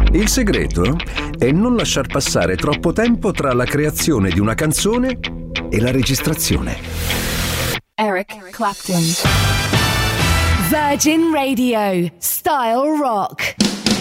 Il segreto è non lasciar passare troppo tempo tra la creazione di una canzone e la registrazione. Eric Clapton. Virgin Radio, Style Rock.